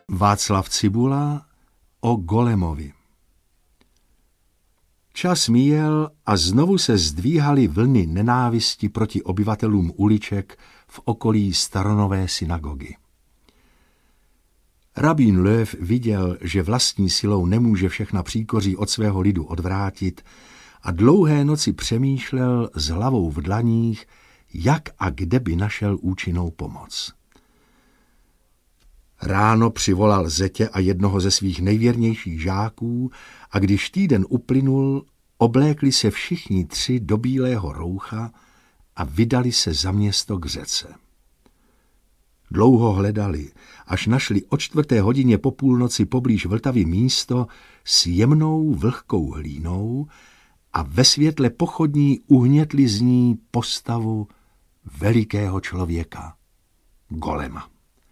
Václav Cibula o Golemovi. Čas míjel a znovu se zdvíhaly vlny nenávisti proti obyvatelům uliček v okolí staronové synagogy. Rabín Löw viděl, že vlastní silou nemůže všechna příkoří od svého lidu odvrátit a dlouhé noci přemýšlel s hlavou v dlaních, jak a kde by našel účinnou pomoc. Ráno přivolal zetě a jednoho ze svých nejvěrnějších žáků a když týden uplynul, oblékli se všichni tři do bílého roucha a vydali se za město k řece. Dlouho hledali, až našli o 4:00 po půlnoci poblíž Vltavy místo s jemnou vlhkou hlínou a ve světle pochodní uhnětli z ní postavu velikého člověka, Golema.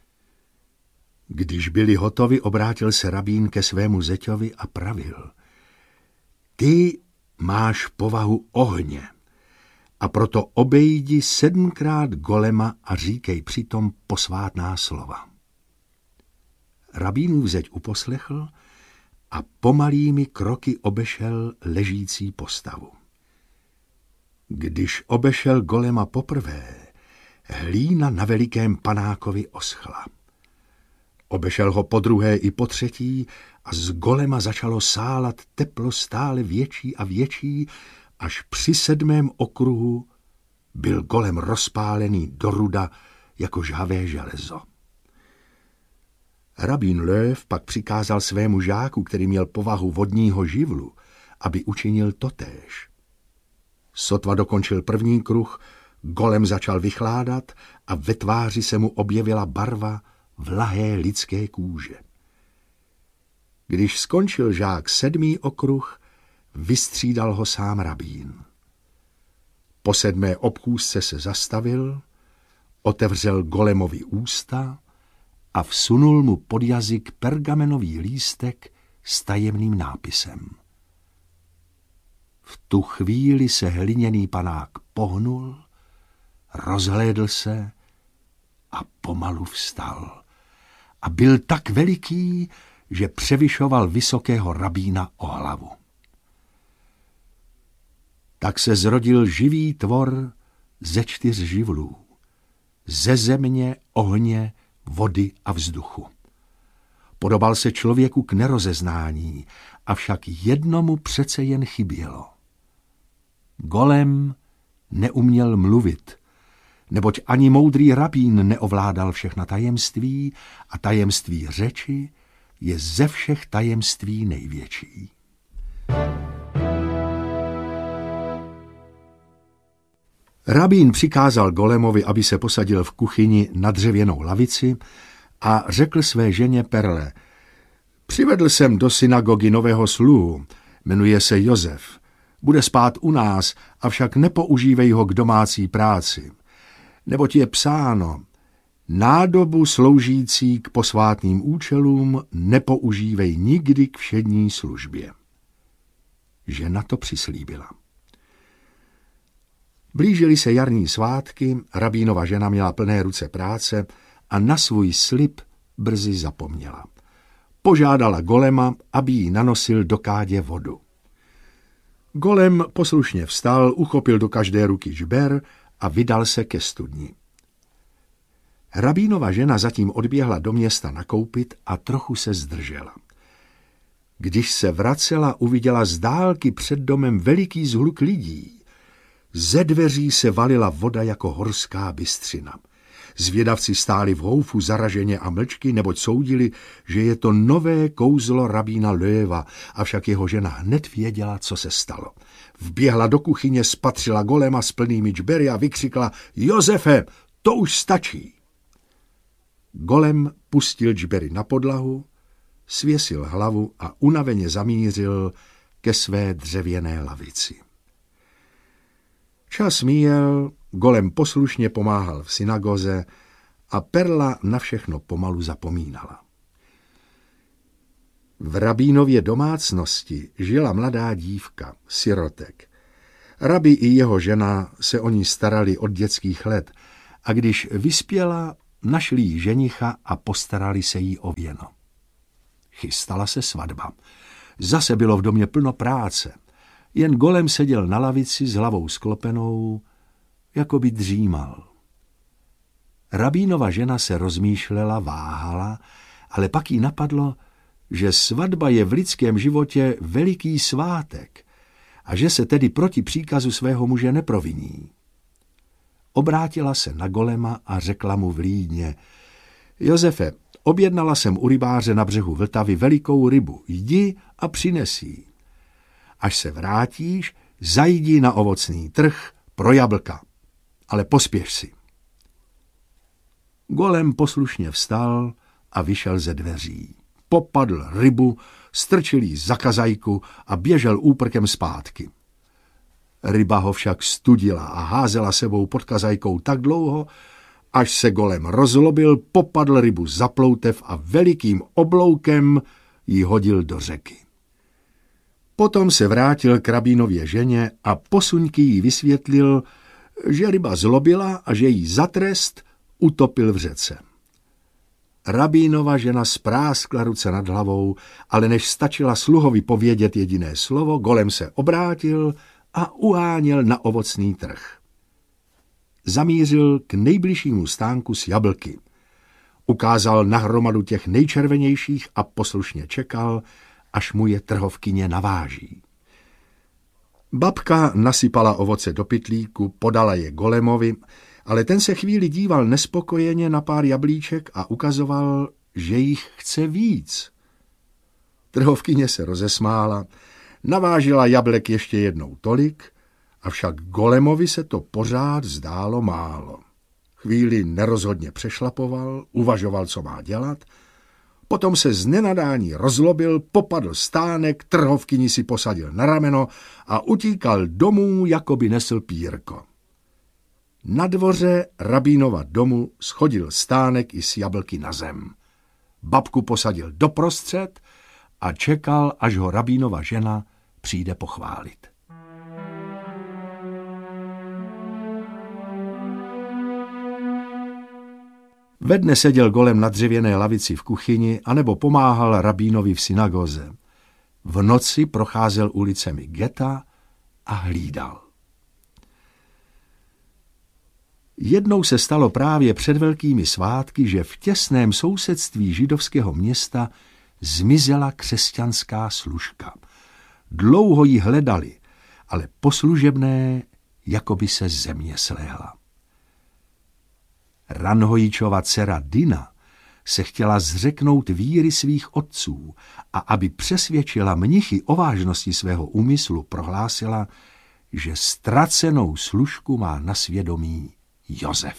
Když byli hotovi, obrátil se rabín ke svému zeťovi a pravil: Ty máš povahu ohně a proto obejdi 7krát Golema a říkej přitom posvátná slova. Rabínův zeď uposlechl a pomalými kroky obešel ležící postavu. Když obešel Golema poprvé, hlína na velikém panákovi oschla. Obešel ho podruhé i potřetí a z Golema začalo sálat teplo stále větší a větší, až při 7. okruhu byl Golem rozpálený do ruda jako žhavé železo. Rabín Löw pak přikázal svému žáku, který měl povahu vodního živlu, aby učinil totéž. Sotva dokončil 1. kruh, Golem začal vychládat a ve tváři se mu objevila barva vlahé lidské kůže. Když skončil žák 7. okruh, vystřídal ho sám rabín. Po 7. obchůzce se zastavil, otevřel Golemovi ústa a vsunul mu pod jazyk pergamenový lístek s tajemným nápisem. V tu chvíli se hliněný panák pohnul, rozhlédl se a pomalu vstal. A byl tak veliký, že převyšoval vysokého rabína o hlavu. Tak se zrodil živý tvor ze 4 živlů, ze země, ohně, vody a vzduchu. Podobal se člověku k nerozeznání, avšak jednomu přece jen chybělo. Golem neuměl mluvit, neboť ani moudrý rabín neovládal všechna tajemství a tajemství řeči je ze všech tajemství největší. Rabín přikázal Golemovi, aby se posadil v kuchyni na dřevěnou lavici a řekl své ženě Perle: Přivedl jsem do synagogy nového sluhu, jmenuje se Josef. Bude spát u nás, avšak nepoužívej ho k domácí práci. Neboť je psáno: nádobu sloužící k posvátným účelům nepoužívej nikdy k všední službě. Žena to přislíbila. Blížily se jarní svátky, rabínova žena měla plné ruce práce a na svůj slib brzy zapomněla. Požádala Golema, aby jí nanosil do kádě vodu. Golem poslušně vstal, uchopil do každé ruky žber a vydal se ke studni. Rabínova žena zatím odběhla do města nakoupit a trochu se zdržela. Když se vracela, uviděla z dálky před domem veliký shluk lidí. Ze dveří se valila voda jako horská bystřina. Zvědavci stáli v houfu zaraženě a mlčky, neboť soudili, že je to nové kouzlo rabína Löwa, avšak jeho žena hned věděla, co se stalo. Vběhla do kuchyně, spatřila Golema s plnými džbery a vykřikla: Josefe, to už stačí! Golem pustil džbery na podlahu, svěsil hlavu a unaveně zamířil ke své dřevěné lavici. Čas míjel, Golem poslušně pomáhal v synagoze a Perla na všechno pomalu zapomínala. V rabínově domácnosti žila mladá dívka, sirotek. Rabi i jeho žena se o ní starali od dětských let a když vyspěla, našli jí ženicha a postarali se jí o věno. Chystala se svatba. Zase bylo v domě plno práce. Jen Golem seděl na lavici s hlavou sklopenou, jako by dřímal. Rabínova žena se rozmýšlela, váhala, ale pak jí napadlo, že svatba je v lidském životě veliký svátek a že se tedy proti příkazu svého muže neproviní. Obrátila se na Golema a řekla mu vlídně: Josefe, objednala jsem u rybáře na břehu Vltavy velikou rybu, jdi a přines ji. Až se vrátíš, zajdi na ovocný trh pro jablka, ale pospěš si. Golem poslušně vstal a vyšel ze dveří. Popadl rybu, strčil jí za kazajku a běžel úprkem zpátky. Ryba ho však studila a házela sebou pod kazajkou tak dlouho, až se Golem rozlobil, popadl rybu za ploutev a velikým obloukem ji hodil do řeky. Potom se vrátil k rabínově ženě a posuňky jí vysvětlil, že ryba zlobila a že jí za trest utopil v řece. Rabínova žena spráskla ruce nad hlavou, ale než stačila sluhovi povědět jediné slovo, Golem se obrátil a uháněl na ovocný trh. Zamířil k nejbližšímu stánku s jablky. Ukázal na hromadu těch nejčervenějších a poslušně čekal, až mu je trhovkyně naváží. Babka nasypala ovoce do pytlíku, podala je Golemovi, ale ten se chvíli díval nespokojeně na pár jablíček a ukazoval, že jich chce víc. Trhovkyně se rozesmála, navážila jablek ještě jednou tolik, avšak Golemovi se to pořád zdálo málo. Chvíli nerozhodně přešlapoval, uvažoval, co má dělat, potom se z nenadání rozlobil, popadl stánek, trhovkyni si posadil na rameno a utíkal domů, jako by nesl pírko. Na dvoře rabínova domu schodil stánek i s jablky na zem. Babku posadil doprostřed a čekal, až ho rabínova žena přijde pochválit. Ve dne seděl Golem na dřevěné lavici v kuchyni anebo pomáhal rabínovi v synagoze. V noci procházel ulicemi geta a hlídal. Jednou se stalo právě před velkými svátky, že v těsném sousedství židovského města zmizela křesťanská služka. Dlouho ji hledali, ale po služebné jako by se země sléhla. Ranhojičova dcera Dina se chtěla zřeknout víry svých otců a aby přesvědčila mnichy o vážnosti svého úmyslu, prohlásila, že ztracenou služku má na svědomí Josef.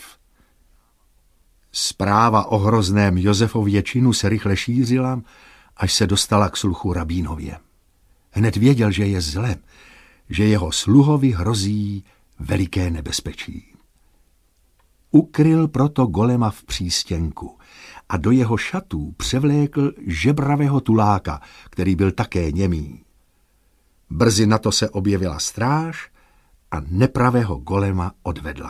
Zpráva o hrozném Josefově činu se rychle šířila, až se dostala k sluchu rabínově. Hned věděl, že je zle, že jeho sluhovi hrozí veliké nebezpečí. Ukryl proto Golema v přístěnku a do jeho šatů převlékl žebravého tuláka, který byl také němý. Brzy na to se objevila stráž a nepravého Golema odvedla.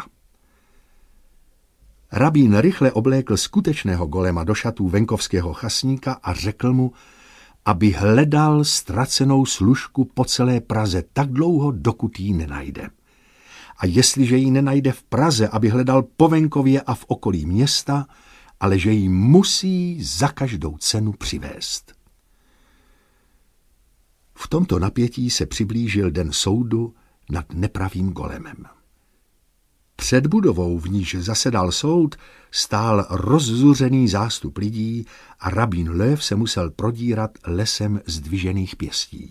Rabín rychle oblékl skutečného Golema do šatů venkovského chasníka a řekl mu, aby hledal ztracenou služku po celé Praze tak dlouho, dokud ji nenajde. A jestliže ji nenajde v Praze, aby hledal po venkově a v okolí města, ale že ji musí za každou cenu přivést. V tomto napětí se přiblížil den soudu nad nepravým Golemem. Před budovou, v níž zasedal soud, stál rozzuřený zástup lidí a rabín Löw se musel prodírat lesem zdvižených pěstí.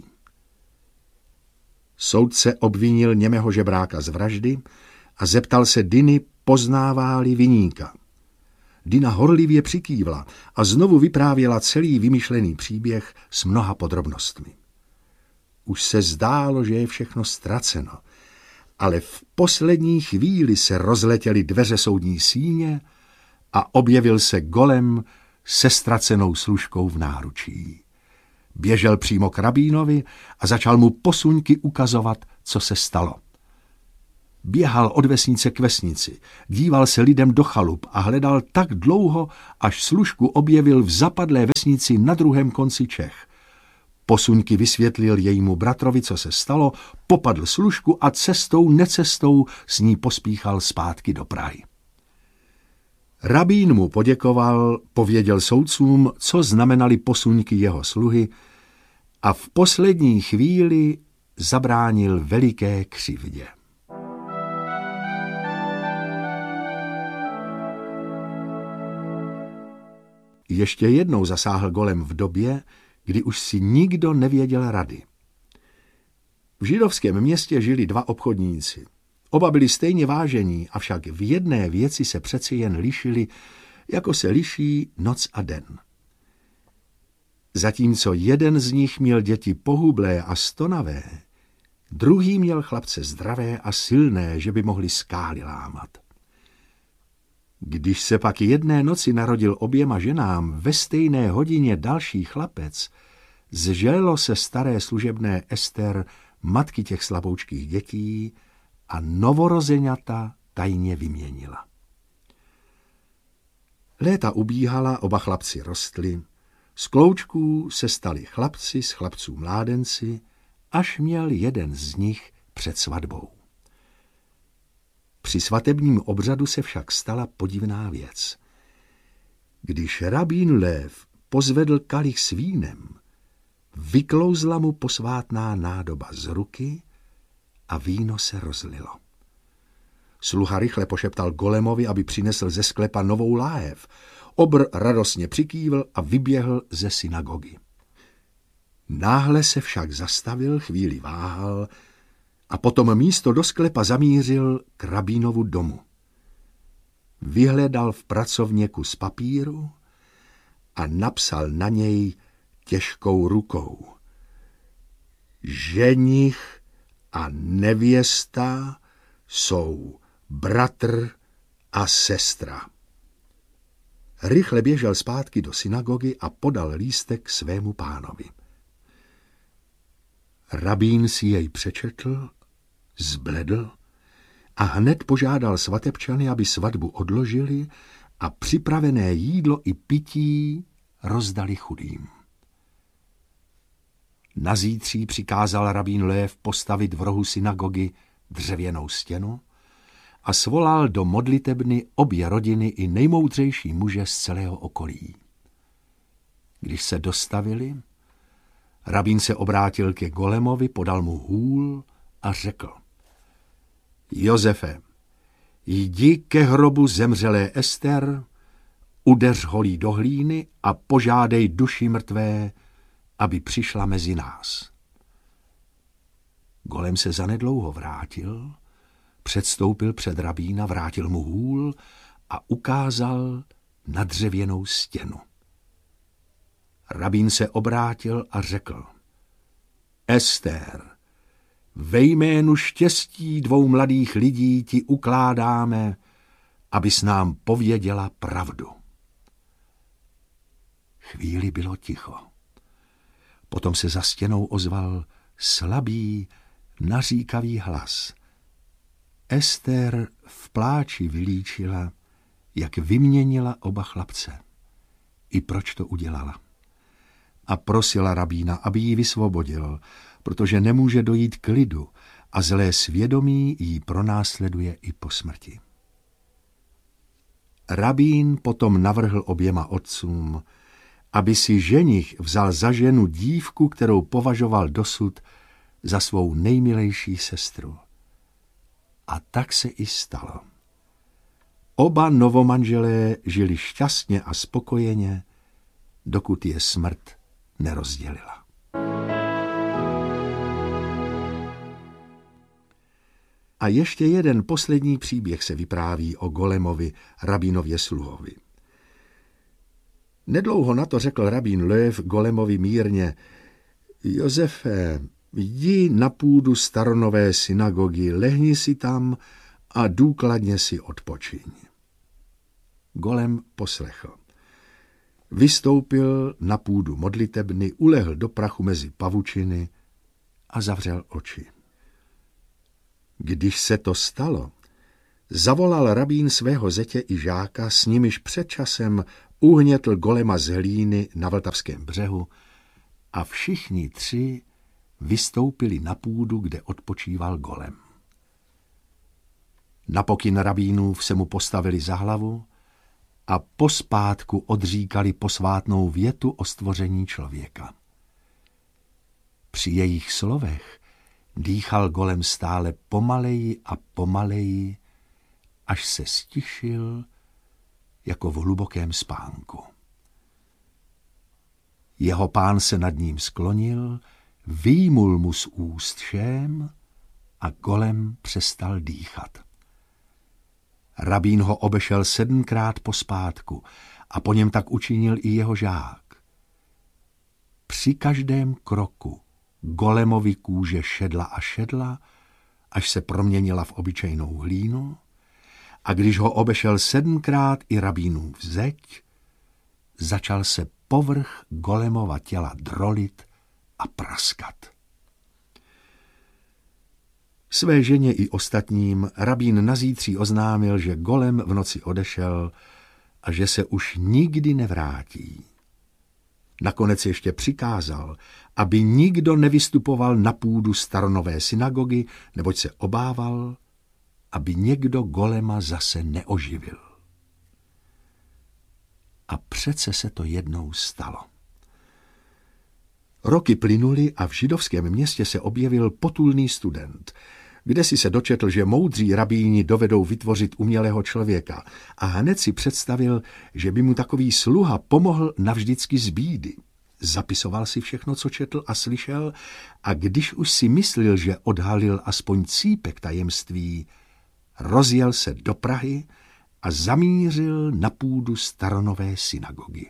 Soudce obvinil němého žebráka z vraždy a zeptal se Diny, poznává-li viníka. Dina horlivě přikývla a znovu vyprávěla celý vymyšlený příběh s mnoha podrobnostmi. Už se zdálo, že je všechno ztraceno, ale v poslední chvíli se rozletěly dveře soudní síně a objevil se Golem se ztracenou služkou v náručí. Běžel přímo k rabínovi a začal mu posuňky ukazovat, co se stalo. Běhal od vesnice k vesnici, díval se lidem do chalup a hledal tak dlouho, až služku objevil v zapadlé vesnici na druhém konci Čech. Posuňky vysvětlil jejímu bratrovi, co se stalo, popadl služku a cestou necestou s ní pospíchal zpátky do Prahy. Rabín mu poděkoval, pověděl soudcům, co znamenaly posuňky jeho sluhy a v poslední chvíli zabránil veliké křivdě. Ještě jednou zasáhl Golem v době, kdy už si nikdo nevěděl rady. V židovském městě žili dva obchodníci. Oba byli stejně vážení, avšak v jedné věci se přeci jen lišili, jako se liší noc a den. Zatímco jeden z nich měl děti pohublé a stonavé, druhý měl chlapce zdravé a silné, že by mohli skály lámat. Když se pak jedné noci narodil oběma ženám ve stejné hodině další chlapec, zželilo se staré služebné Ester, matky těch slaboučkých dětí, a novorozeňata tajně vyměnila. Léta ubíhala, oba chlapci rostli, z kloučků se stali chlapci, z chlapců mládenci, až měl jeden z nich před svatbou. Při svatebním obřadu se však stala podivná věc. Když rabín Lév pozvedl kalich s vínem, vyklouzla mu posvátná nádoba z ruky a víno se rozlilo. Sluha rychle pošeptal Golemovi, aby přinesl ze sklepa novou láhev. Obr radostně přikývl a vyběhl ze synagogy. Náhle se však zastavil, chvíli váhal a potom místo do sklepa zamířil k rabínovu domu. Vyhledal v pracovně kus papíru a napsal na něj těžkou rukou: Ženich a nevěsta jsou bratr a sestra. Rychle běžel zpátky do synagogy a podal lístek svému pánovi. Rabín si jej přečetl, zbledl a hned požádal svatebčany, aby svatbu odložili a připravené jídlo i pití rozdali chudým. Nazítří přikázal rabín Lév postavit v rohu synagogy dřevěnou stěnu a svolal do modlitebny obě rodiny i nejmoudřejší muže z celého okolí. Když se dostavili, rabín se obrátil ke Golemovi, podal mu hůl a řekl: Josefe, jdi ke hrobu zemřelé Ester, udeř holí do hlíny a požádej duši mrtvé, aby přišla mezi nás. Golem se zanedlouho vrátil, předstoupil před rabína, vrátil mu hůl a ukázal na dřevěnou stěnu. Rabín se obrátil a řekl: Ester, ve jménu štěstí dvou mladých lidí ti ukládáme, abys nám pověděla pravdu. Chvíli bylo ticho. Potom se za stěnou ozval slabý, naříkavý hlas. Ester v pláči vylíčila, jak vyměnila oba chlapce. I proč to udělala. A prosila rabína, aby ji vysvobodil, protože nemůže dojít k lidu a zlé svědomí jí pronásleduje i po smrti. Rabín potom navrhl oběma otcům, aby si ženich vzal za ženu dívku, kterou považoval dosud za svou nejmilejší sestru. A tak se i stalo. Oba novomanželé žili šťastně a spokojeně, dokud je smrt nerozdělila. A ještě jeden poslední příběh se vypráví o Golemovi, rabínově sluhovi. Nedlouho na to řekl rabín Lév Golemovi mírně: Josefe, jdi na půdu staronové synagogy, lehni si tam a důkladně si odpočiň. Golem poslechl. Vystoupil na půdu modlitebny, ulehl do prachu mezi pavučiny a zavřel oči. Když se to stalo, zavolal rabín svého zetě i žáka, s nimiž před časem uhnětl golema z hlíny na Vltavském břehu a všichni tři vystoupili na půdu, kde odpočíval golem. Na pokyn rabínův se mu postavili za hlavu a pospátku odříkali posvátnou větu o stvoření člověka. Při jejich slovech dýchal golem stále pomaleji a pomaleji, až se stišil jako v hlubokém spánku. Jeho pán se nad ním sklonil, vyjmul mu z úst šém a golem přestal dýchat. Rabín ho obešel 7krát pospátku a po něm tak učinil i jeho žák. Při každém kroku golemovi kůže šedla a šedla, až se proměnila v obyčejnou hlínu, a když ho obešel 7krát i rabínův zeď, začal se povrch golemova těla drolit a praskat. Své ženě i ostatním rabín nazítří oznámil, že golem v noci odešel a že se už nikdy nevrátí. Nakonec ještě přikázal, aby nikdo nevystupoval na půdu staronové synagogy, neboť se obával, aby někdo golema zase neoživil. A přece se to jednou stalo. Roky plynuly a v židovském městě se objevil potulný student, kde si se dočetl, že moudří rabíni dovedou vytvořit umělého člověka, a hned si představil, že by mu takový sluha pomohl navždycky z bídy. Zapisoval si všechno, co četl a slyšel, a když už si myslel, že odhalil aspoň cípek tajemství, rozjel se do Prahy a zamířil na půdu staronové synagogy.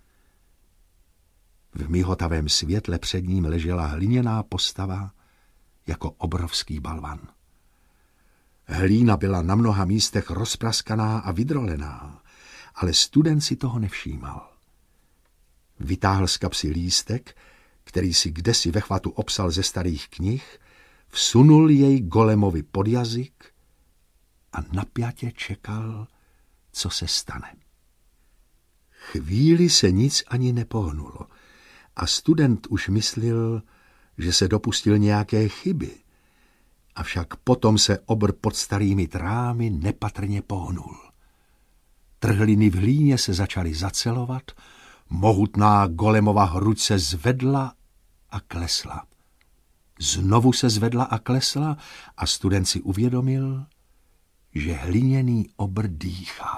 V mihotavém světle před ním ležela hliněná postava jako obrovský balvan. Hlína byla na mnoha místech rozpraskaná a vydrolená, ale student si toho nevšímal. Vytáhl z kapsy lístek, který si kdesi ve chvatu opsal ze starých knih, vsunul jej golemovi pod jazyk a napjatě čekal, co se stane. Chvíli se nic ani nepohnulo a student už myslel, že se dopustil nějaké chyby, avšak potom se obr pod starými trámy nepatrně pohnul. Trhliny v hlíně se začaly zacelovat, mohutná golemova hruď se zvedla a klesla. Znovu se zvedla a klesla a student si uvědomil, že hliněný obr dýchá.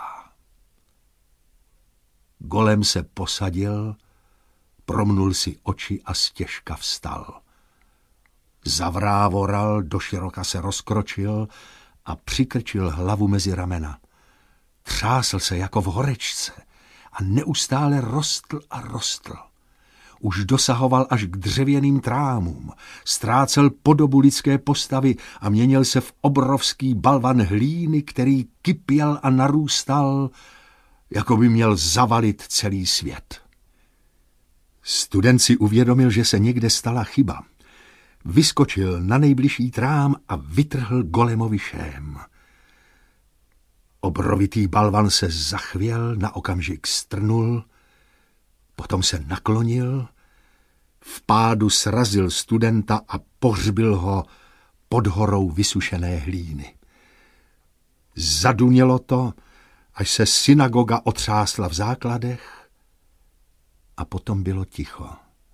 Golem se posadil, promnul si oči a stěžka vstal. Zavrávoral, doširoka se rozkročil a přikrčil hlavu mezi ramena. Třásl se jako v horečce a neustále rostl a rostl. Už dosahoval až k dřevěným trámům, ztrácel podobu lidské postavy a měnil se v obrovský balvan hlíny, který kypěl a narůstal, jako by měl zavalit celý svět. Student si uvědomil, že se někde stala chyba. Vyskočil na nejbližší trám a vytrhl golemovi šém. Obrovitý balvan se zachvěl, na okamžik strnul, potom se naklonil, v pádu srazil studenta a pohřbil ho pod horou vysušené hlíny. Zadunělo to, až se synagoga otřásla v základech a potom bylo ticho.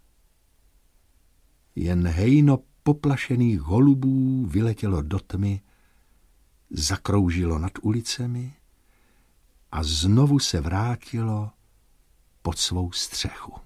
Jen hejno poplašených holubů vyletělo do tmy, zakroužilo nad ulicemi a znovu se vrátilo pod svou střechu.